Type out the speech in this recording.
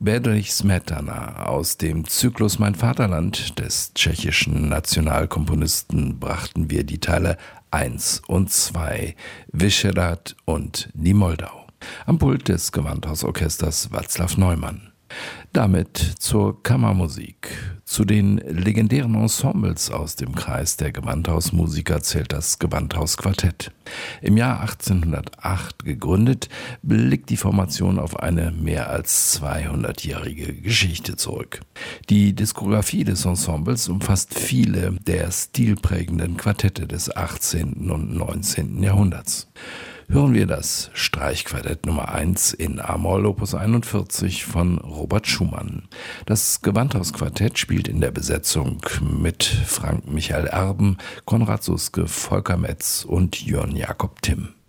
Bedřich Smetana aus dem Zyklus Mein Vaterland des tschechischen Nationalkomponisten brachten wir die Teile 1 und 2, Vyšehrad und Die Moldau. Am Pult des Gewandhausorchesters Václav Neumann. Damit zur Kammermusik. Zu den legendären Ensembles aus dem Kreis der Gewandhausmusiker zählt das Gewandhausquartett. Im Jahr 1808 gegründet, blickt die Formation auf eine mehr als 200-jährige Geschichte zurück. Die Diskografie des Ensembles umfasst viele der stilprägenden Quartette des 18. und 19. Jahrhunderts. Hören wir das Streichquartett Nummer 1 in A-Moll Opus 41 von Robert Schumann. Das Gewandhausquartett spielt in der Besetzung mit Frank Michael Erben, Konrad Suske, Volker Metz und Jörn Jakob Timm.